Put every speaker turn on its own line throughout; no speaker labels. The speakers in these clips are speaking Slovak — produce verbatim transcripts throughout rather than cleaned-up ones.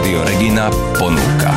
Rádio Regina ponúka.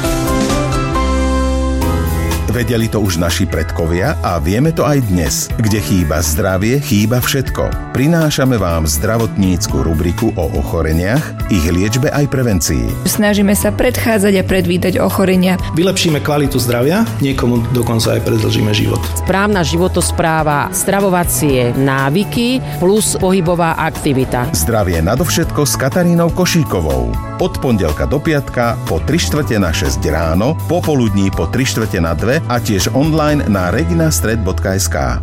Vedeli to už naši predkovia a vieme to aj dnes. Kde chýba zdravie, chýba všetko. Prinášame vám zdravotnícku rubriku o ochoreniach, ich liečbe aj prevencii.
Snažíme sa predchádzať a predvídať ochorenia.
Vylepšíme kvalitu zdravia, niekomu dokonca aj predĺžime život.
Správna životospráva, stravovacie návyky plus pohybová aktivita.
Zdravie nadovšetko s Katarínou Košíkovou. Od pondelka do piatka po tri štvrte na šesť ráno, popoludní po tri štvrte na dve a tiež online na reginastred bodka es ká.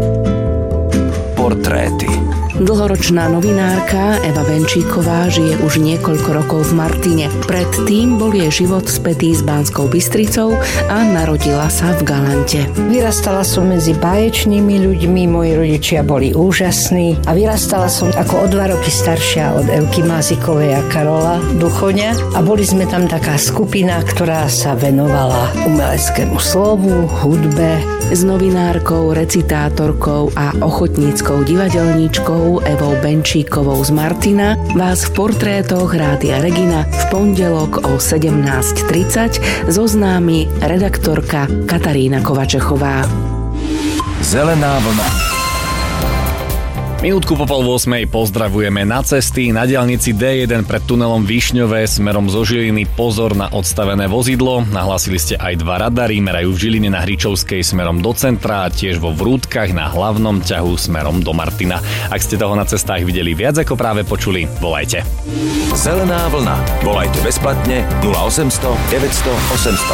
Portréty.
Dlhoročná novinárka Eva Benčíková žije už niekoľko rokov v Martine. Predtým bol jej život spätý s Banskou Bystricou a narodila sa v Galante.
Vyrastala som medzi báječnými ľuďmi, moji rodičia boli úžasní a vyrastala som ako o dva roky staršia od Evky Mázikovej a Karola Duchoňa a boli sme tam taká skupina, ktorá sa venovala umeleckému slovu, hudbe.
S novinárkou, recitátorkou a ochotníckou divadelníčkou Evou Benčíkovou z Martina vás v portrétoch Rádia Regina v pondelok o sedemnásť tridsať zoznámi redaktorka Katarína Kovačechová.
Zelená vlna.
Minútku po pol ôsmej pozdravujeme na cesty. Na diaľnici dé jeden pred tunelom Višňové smerom zo Žiliny pozor na odstavené vozidlo. Nahlásili ste aj dva radary, merajú v Žiline na Hričovskej smerom do centra a tiež vo Vrútkach na hlavnom ťahu smerom do Martina. Ak ste toho na cestách videli viac ako práve počuli, volajte.
Zelená vlna. Volajte bezplatne nula osemsto deväťsto osemsto.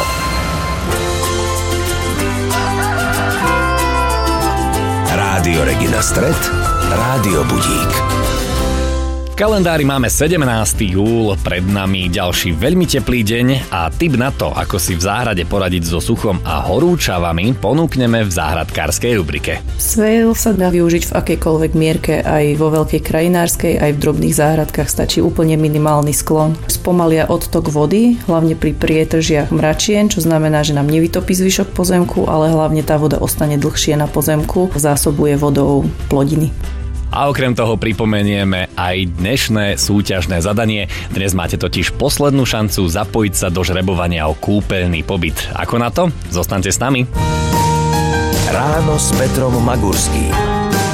Rádio Regina Stred, Rádio Budík.
V kalendári máme sedemnásteho júla, pred nami ďalší veľmi teplý deň a tip na to, ako si v záhrade poradiť so suchom a horúčavami, ponúkneme v záhradkárskej rubrike.
Svejl sa dá využiť v akejkoľvek mierke, aj vo veľkej krajinárskej, aj v drobných záhradkách stačí úplne minimálny sklon. Spomalia odtok vody, hlavne pri prietržiach mračien, čo znamená, že nám nevytopí zvyšok pozemku, ale hlavne tá voda ostane dlhšie na pozemku, zásobuje vodou plodiny.
A okrem toho pripomenieme aj dnešné súťažné zadanie. Dnes máte totiž poslednú šancu zapojiť sa do žrebovania o kúpeľný pobyt. Ako na to? Zostaňte s nami.
Ráno s Petrom Magurským.